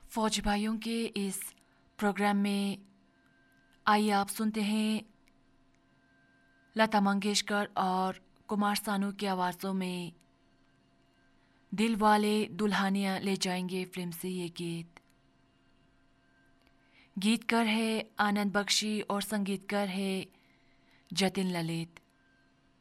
फौजी भाइयों के इस प्रोग्राम में आइए आप सुनते हैं लता मंगेशकर और कुमार सानू की आवाज़ों में दिल वाले दुल्हनिया ले जाएंगे फिल्म से ये गीत। गीतकार है आनंद बख्शी और संगीतकार है जतिन ललित।